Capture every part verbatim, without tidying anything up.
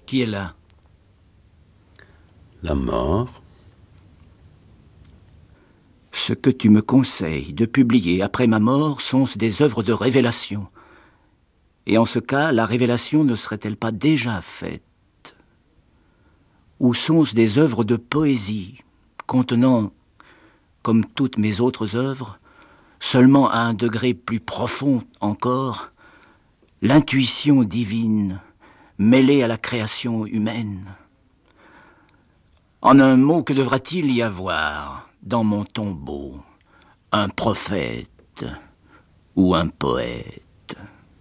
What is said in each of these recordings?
Qui est là? La mort. Ce que tu me conseilles de publier après ma mort sont des œuvres de révélation. Et en ce cas, la révélation ne serait-elle pas déjà faite? Ou sont-ce des œuvres de poésie, contenant, comme toutes mes autres œuvres, seulement à un degré plus profond encore, l'intuition divine mêlée à la création humaine? En un mot, que devra-t-il y avoir dans mon tombeau? Un prophète ou un poète?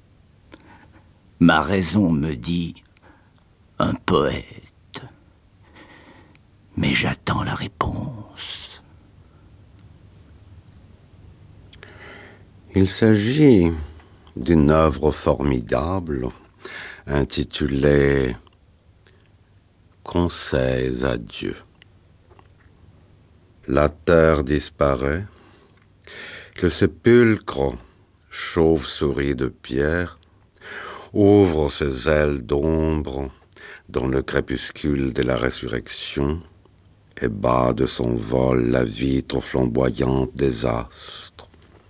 Ma raison me dit un poète, mais j'attends la réponse. Il s'agit d'une œuvre formidable intitulée « Conseils à Dieu ». La terre disparaît, le sépulcre, chauve-souris de pierre, ouvre ses ailes d'ombre dans le crépuscule de la résurrection et bat de son vol la vitre flamboyante des astres.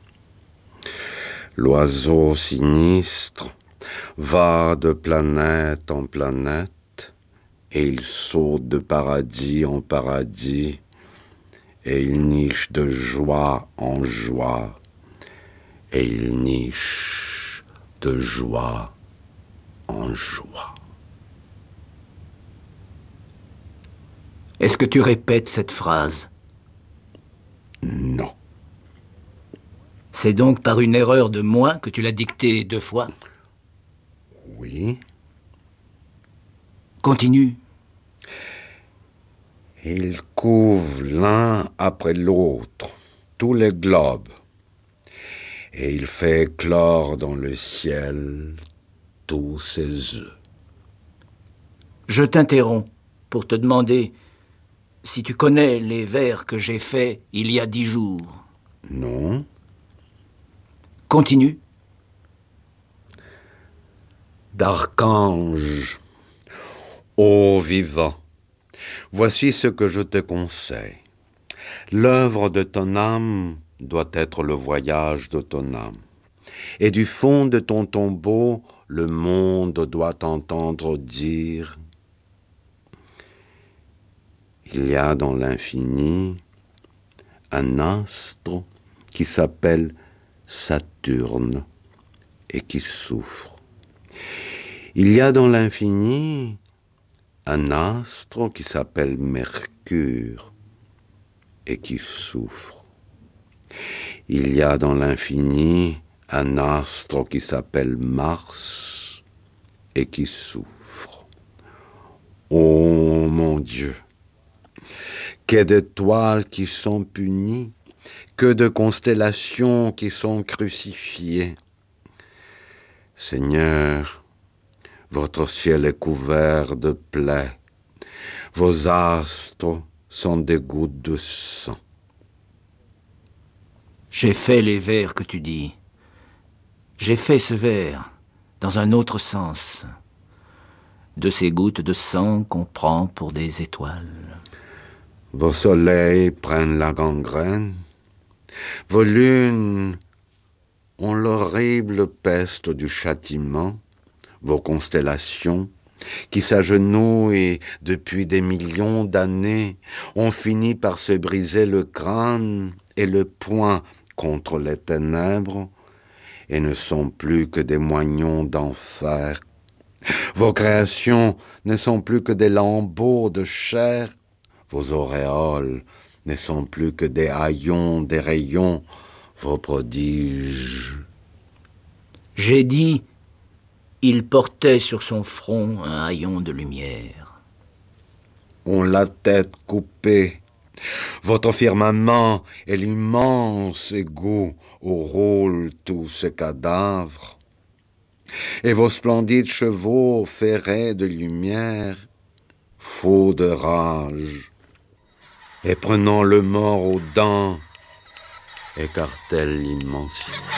L'oiseau sinistre va de planète en planète et il saute de paradis en paradis et il niche de joie en joie et il niche de joie en joie. Est-ce que tu répètes cette phrase? Non. C'est donc par une erreur de moi que tu l'as dictée deux fois? Oui. Continue. Il couvre l'un après l'autre tous les globes et il fait éclore dans le ciel tous ses œufs. Je t'interromps pour te demander si tu connais les vers que j'ai faits il y a dix jours. Non. Continue. D'archange, ô vivant, voici ce que je te conseille. L'œuvre de ton âme doit être le voyage de ton âme. Et du fond de ton tombeau, le monde doit t'entendre dire: il y a dans l'infini un astre qui s'appelle Saturne et qui souffre. Il y a dans l'infini un astre qui s'appelle Mercure et qui souffre. Il y a dans l'infini un astre qui s'appelle Mars et qui souffre. Oh mon Dieu, que d'étoiles qui sont punies, que de constellations qui sont crucifiées. Seigneur, votre ciel est couvert de plaies, vos astres sont des gouttes de sang. J'ai fait les vers que tu dis. J'ai fait ce vers dans un autre sens. De ces gouttes de sang qu'on prend pour des étoiles. Vos soleils prennent la gangrène, vos lunes ont l'horrible peste du châtiment, vos constellations, qui s'agenouillent depuis des millions d'années, ont fini par se briser le crâne et le poing contre les ténèbres, et ne sont plus que des moignons d'enfer. Vos créations ne sont plus que des lambeaux de chair, vos auréoles ne sont plus que des haillons, des rayons, vos prodiges. J'ai dit, il portait sur son front un haillon de lumière. On l'a tête coupée. Votre firmament est l'immense égout où roulent tous ces cadavres. Et vos splendides chevaux ferrés de lumière, fous de rage, et prenant le mort aux dents, écartèlent l'immensité.